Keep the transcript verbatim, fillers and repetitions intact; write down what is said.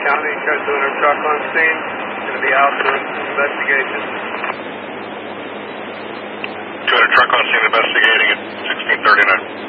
County, got doing a truck on scene. Going to be out doing some investigation. Doing a truck on scene investigating at sixteen thirty-nine.